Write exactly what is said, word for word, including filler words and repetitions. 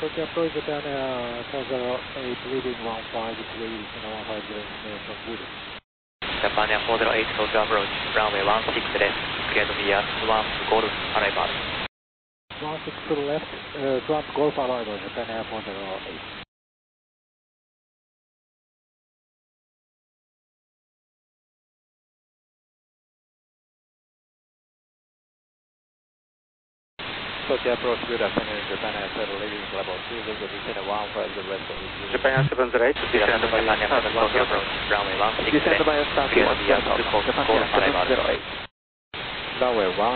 Tokyo approach Japan Air four zero eight, leading one five three, one five zero information, good. Japan Air four zero eight, Tokyo approach, runway one six left, clear to via Swamp Golf arrival. one six to the left, uh, Swamp Golf arrival, Japan Air four zero eight. Tokyo approach, good afternoon, Japan Air seven, leading level two, will descend at one five the rest of the Japan Air seven zero eight, descend by Japan Air seven, Tokyo approach, runway one six left, descend by a start clear one to via seven, Swamp Japan Golf Air seven arrival. zero eight. Runway one